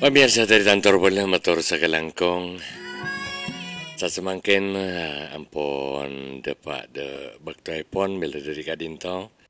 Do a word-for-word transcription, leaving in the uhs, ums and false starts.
Pemirsa dari Tantor Bola motor sa Kalangkong. Sa semangkin uh, ampon dapat de baktai pon bila dari kadinto.